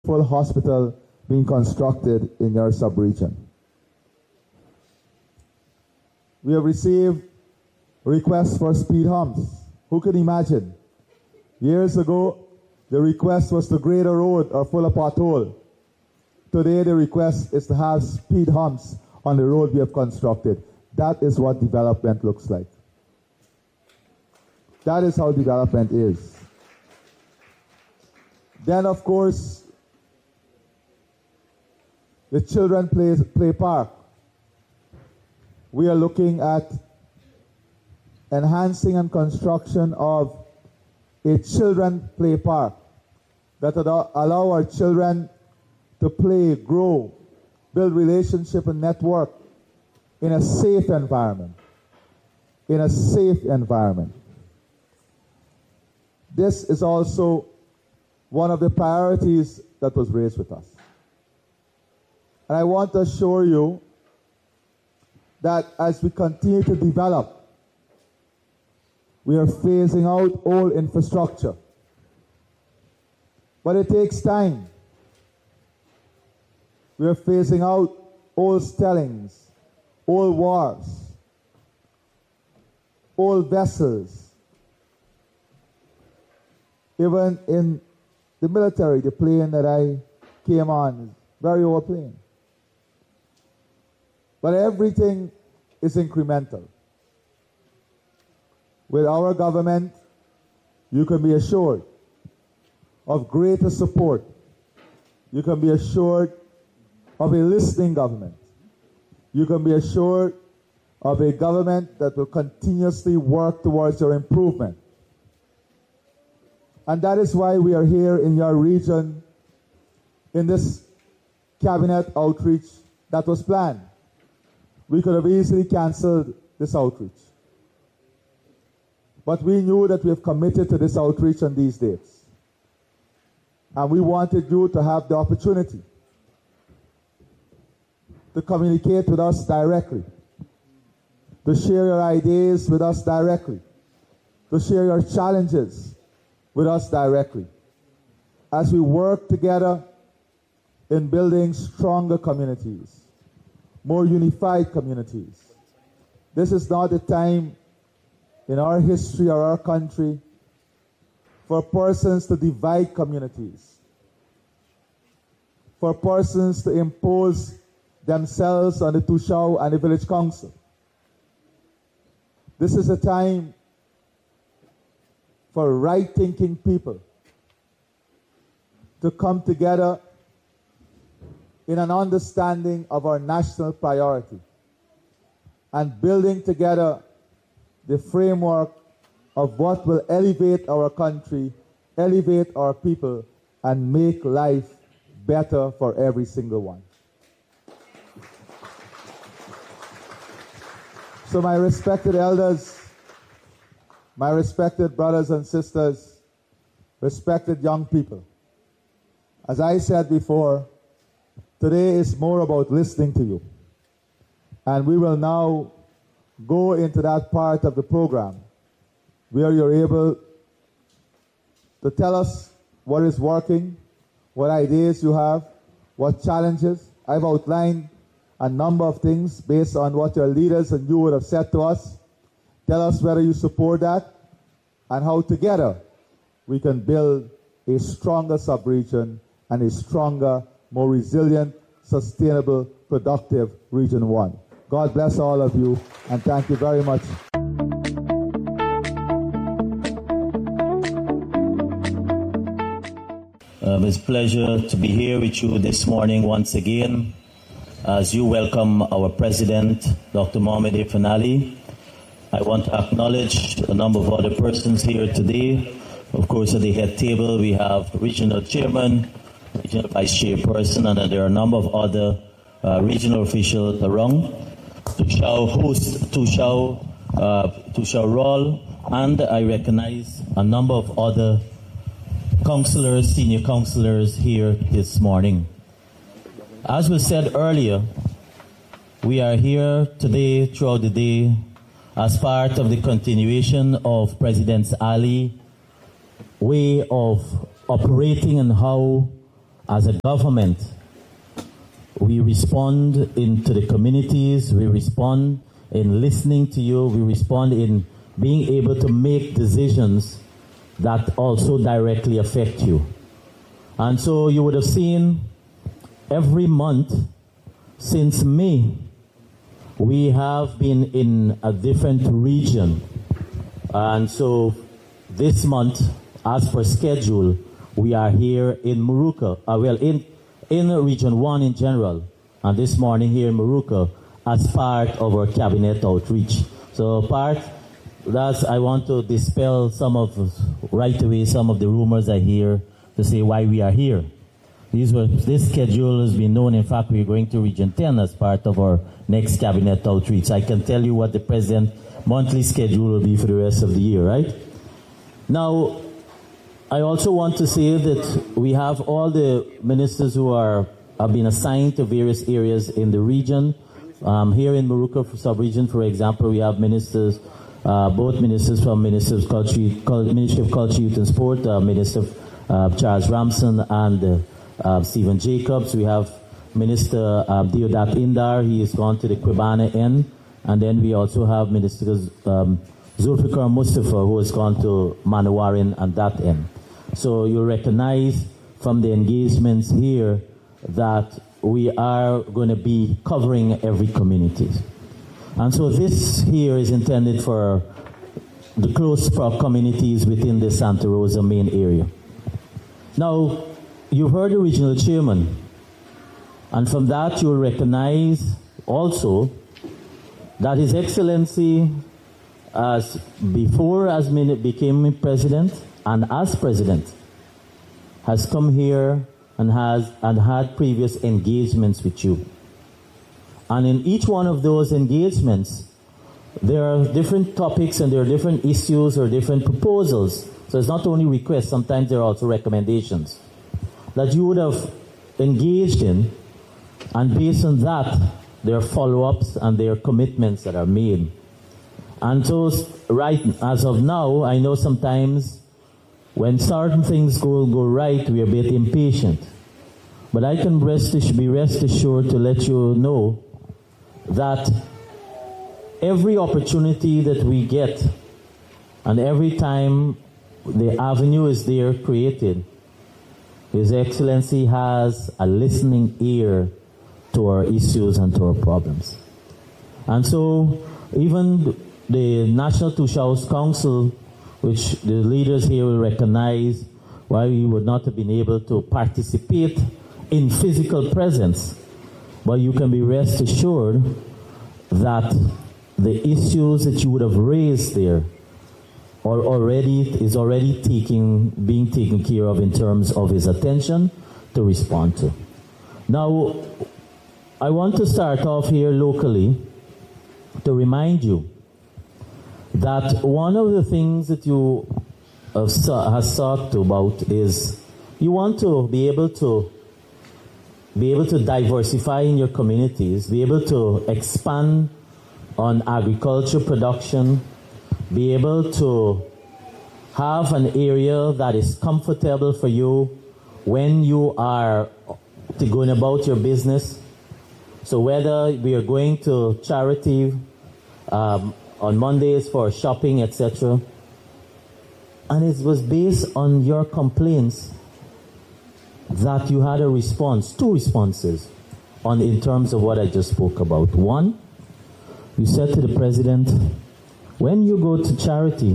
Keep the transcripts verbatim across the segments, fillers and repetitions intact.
full hospital being constructed in your sub-region. We have received requests for speed humps. Who could imagine? Years ago, the request was to grade a road or full of pothole. Today, the request is to have speed humps on the road we have constructed. That is what development looks like. That is how development is. Then, of course, the children play, play park. We are looking at enhancing and construction of a children play park that would allow our children to play, grow, build relationship and network in a safe environment. In a safe environment. This is also one of the priorities that was raised with us. And I want to assure you that as we continue to develop, we are phasing out old infrastructure. But it takes time. We are phasing out old stellings, old wharves, old vessels. Even in the military, the plane that I came on is a very old plane. But everything is incremental. With our government, you can be assured of greater support. You can be assured of a listening government. You can be assured of a government that will continuously work towards your improvement. And that is why we are here in your region in this cabinet outreach that was planned. We could have easily canceled this outreach. But we knew that we have committed to this outreach on these dates. And we wanted you to have the opportunity to communicate with us directly, to share your ideas with us directly, to share your challenges with us directly, as we work together in building stronger communities, more unified communities. This is not the time in our history or our country for persons to divide communities, for persons to impose themselves on the Tushao and the village council. This is a time for right-thinking people to come together in an understanding of our national priority and building together the framework of what will elevate our country, elevate our people, and make life better for every single one. So my respected elders, my respected brothers and sisters, respected young people, as I said before, today is more about listening to you. And we will now go into that part of the program where you're able to tell us what is working, what ideas you have, what challenges. I've outlined a number of things based on what your leaders and you would have said to us. Tell us whether you support that and how together we can build a stronger sub-region and a stronger, more resilient, sustainable, productive Region one. God bless all of you, and thank you very much. Um, it's a pleasure to be here with you this morning once again as you welcome our President, Doctor Mohamed Irfaan Ali. I want to acknowledge a number of other persons here today. Of course, at the head table, we have Regional Chairman, Regional Vice Chairperson, and there are a number of other uh, regional officials around. Tushao host, Tushao, uh, Tushao Roll, and I recognize a number of other councillors, senior councillors here this morning. As we said earlier, we are here today, throughout the day, as part of the continuation of President Ali's way of operating and how as a government, we respond into the communities, we respond in listening to you, we respond in being able to make decisions that also directly affect you. And so you would have seen every month since May, we have been in a different region. And so this month, as per schedule, we are here in Moorooka, uh, well, in, in Region one in general, and this morning here in Moorooka as part of our cabinet outreach. So part, that's, I want to dispel some of, right away, some of the rumors I hear to say why we are here. These were, this schedule has been known. In fact, we're going to Region ten as part of our next cabinet outreach. I can tell you what the President's monthly schedule will be for the rest of the year, right? Now, I also want to say that we have all the ministers who are have been assigned to various areas in the region. Um, here in Moorooka sub-region, for example, we have ministers, uh, both ministers from Ministry of Culture, Ministry of Culture, Youth and Sport, uh, Minister uh, Charles Ramson and uh, uh, Stephen Jacobs. We have Minister uh, Deodat Indar. He has gone to the Kwebana end. And then we also have Minister um, Zulfikar Mustafa, who has gone to Manawarin and that end. So you recognize from the engagements here that we are going to be covering every community. And so this here is intended for the close communities within the Santa Rosa main area. Now, you've heard the regional chairman, and from that you'll recognize also that His Excellency, as before as became president and as president, has come here and has and had previous engagements with you. And in each one of those engagements, there are different topics and there are different issues or different proposals. So it's not only requests, sometimes there are also recommendations that you would have engaged in, and based on that, there are follow-ups and there are commitments that are made. And so, right as of now, I know sometimes when certain things go, go right, we are a bit impatient. But I can rest, be rest assured to let you know that every opportunity that we get and every time the avenue is there created, His Excellency has a listening ear to our issues and to our problems. And so even the National Two-Shows Council, which the leaders here will recognize why we would not have been able to participate in physical presence, but you can be rest assured that the issues that you would have raised there are already is already taking being taken care of in terms of his attention to respond to. Now, I want to start off here locally to remind you that one of the things that you have has talked about is you want to be able to be able to diversify in your communities, be able to expand on agriculture production, be able to have an area that is comfortable for you when you are going about your business. So whether we are going to charity um, on Mondays for shopping, et cetera, and it was based on your complaints that you had a response, two responses, on in terms of what I just spoke about. One, you said to the President, when you go to charity,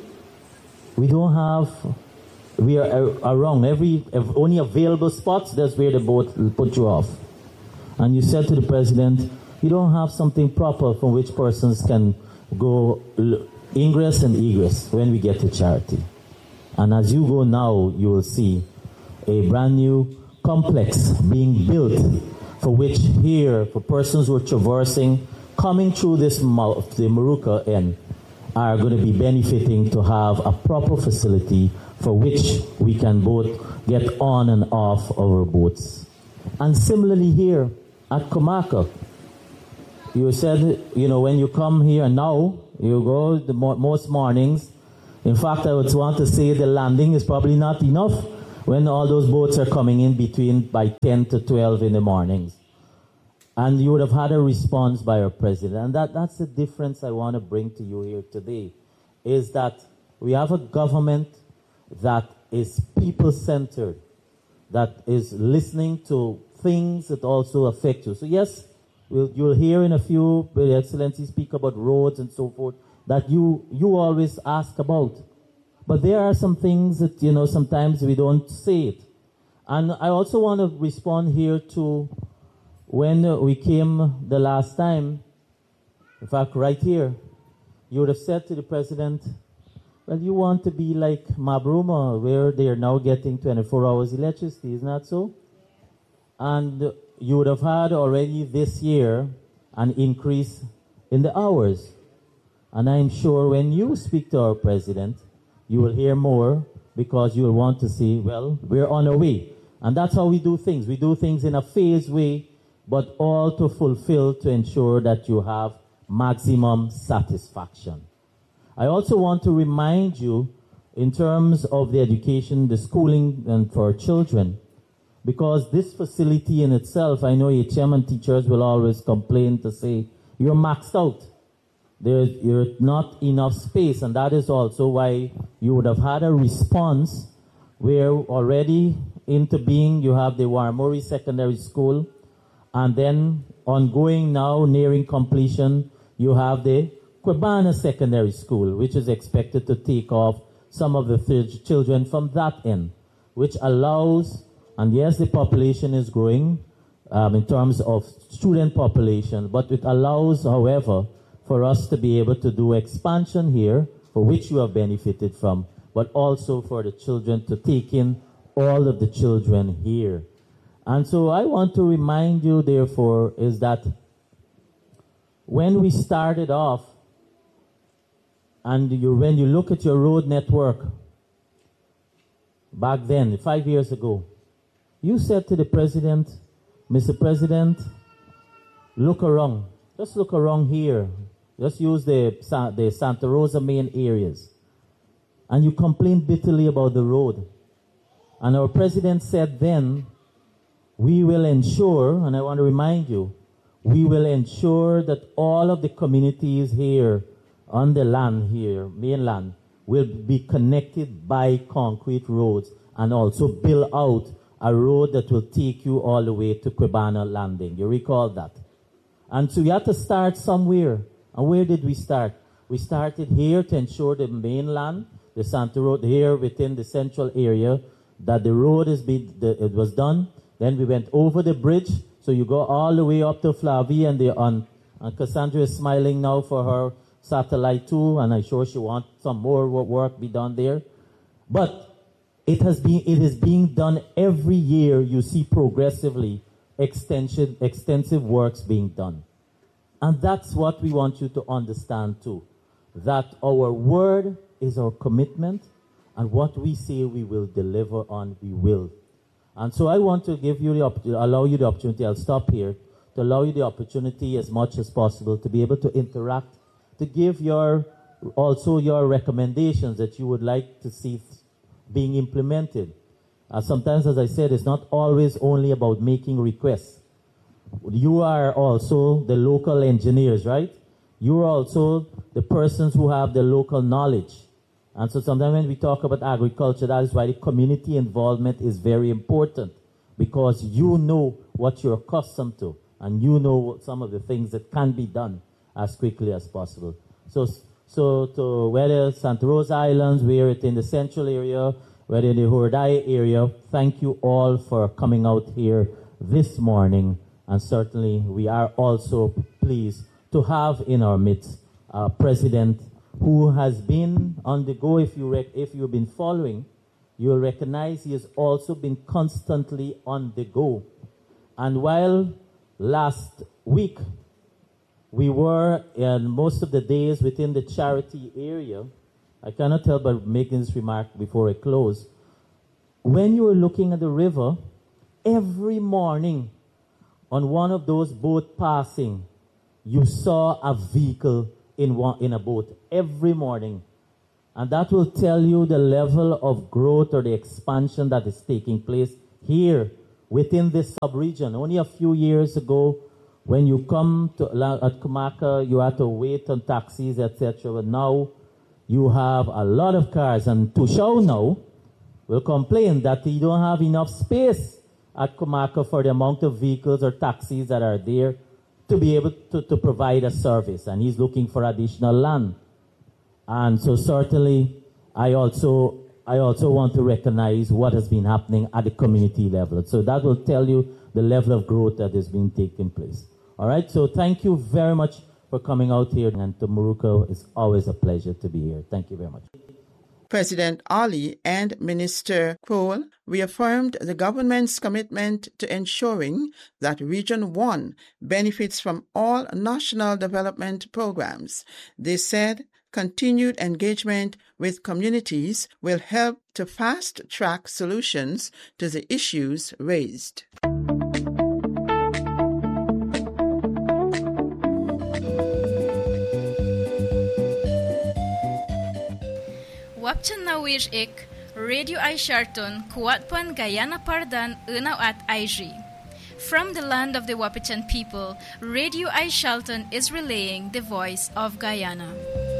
we don't have, we are around every only available spots. That's where the boat will put you off. And you said to the President, you don't have something proper from which persons can go ingress and egress when we get to charity. And as you go now, you will see a brand new complex being built for which here, for persons who are traversing, coming through this mouth, the Moorooka end, are going to be benefiting to have a proper facility for which we can both get on and off our boats. And similarly here at Comaka, you said, you know, when you come here now, you go the mo most mornings. In fact, I would want to say the landing is probably not enough when all those boats are coming in between by ten to twelve in the mornings. And you would have had a response by our president. And that, that's the difference I want to bring to you here today, is that we have a government that is people-centered, that is listening to things that also affect you. So yes, we'll, you'll hear in a few, Your Excellency, speak about roads and so forth, that you, you always ask about. But there are some things that, you know, sometimes we don't say it. And I also want to respond here to when we came the last time, in fact, right here, you would have said to the president, well, you want to be like Mabruma, where they are now getting twenty-four hours electricity, isn't that so? And you would have had already this year an increase in the hours. And I'm sure when you speak to our president, you will hear more, because you will want to see, well, we're on our way. And that's how we do things. We do things in a phased way, but all to fulfill, to ensure that you have maximum satisfaction. I also want to remind you, in terms of the education, the schooling and for children, because this facility in itself, I know H M and teachers will always complain to say, you're maxed out. There's you're not enough space, and that is also why you would have had a response where already into being you have the Warmori Secondary School, and then ongoing now, nearing completion, you have the Kwebana Secondary School, which is expected to take off some of the th- children from that end, which allows, and yes, the population is growing um, in terms of student population, but it allows, however, for us to be able to do expansion here, for which you have benefited from, but also for the children to take in all of the children here. And so I want to remind you, therefore, is that when we started off, and you, when you look at your road network, back then, five years ago, you said to the president, Mister President, look around. Just look around here. Just use the, the Santa Rosa main areas. And you complained bitterly about the road. And our president said then, we will ensure, and I want to remind you, we will ensure that all of the communities here on the land here, mainland, will be connected by concrete roads, and also build out a road that will take you all the way to Kwebana Landing. You recall that? And so we had to start somewhere. And where did we start? We started here to ensure the mainland, the Santa Road here within the central area, that the road is be, the, it was done. Then we went over the bridge, so you go all the way up to Flavi, and the on and Cassandra is smiling now for her satellite too, and I'm sure she wants some more work be done there. But it has been it is being done every year. You see progressively extension extensive works being done. And that's what we want you to understand too, that our word is our commitment, and what we say we will deliver on, we will. And so I want to give you the opportunity, allow you the opportunity, I'll stop here, to allow you the opportunity as much as possible to be able to interact, to give your, also your recommendations that you would like to see being implemented. Uh, sometimes, as I said, it's not always only about making requests. You are also the local engineers, right? You are also the persons who have the local knowledge. And so sometimes when we talk about agriculture, that is why the community involvement is very important, because you know what you're accustomed to, and you know what some of the things that can be done as quickly as possible. So, so to whether Santa Rosa Islands, whether it's in the central area, whether in the Hordai area, thank you all for coming out here this morning. And certainly we are also pleased to have in our midst a president who has been on the go. If, you rec- if you've been following, you'll recognize he has also been constantly on the go. And while last week we were in most of the days within the charity area, I cannot help but making this remark before I close. When you were looking at the river, every morning on one of those boats passing, you saw a vehicle in one, in a boat every morning. And that will tell you the level of growth or the expansion that is taking place here within this sub-region. Only a few years ago, when you come to at Comarca, you had to wait on taxis, et cetera. But now you have a lot of cars. And Tushao now will complain that you don't have enough space at Comarca for the amount of vehicles or taxis that are there to be able to, to provide a service. And he's looking for additional land. And so certainly, I also I also want to recognize what has been happening at the community level. So that will tell you the level of growth that is being taking place. All right, so thank you very much for coming out here. And to Moruco, it's always a pleasure to be here. Thank you very much. President Ali and Minister Cole reaffirmed the government's commitment to ensuring that Region one benefits from all national development programs. They said continued engagement with communities will help to fast-track solutions to the issues raised. Wapchan na wish ik, Radio I Sharton, Kuwatpan Guyana Pardan, Unaw at I G. From the land of the Wapichan people, Radio I Sharton is relaying the voice of Guyana.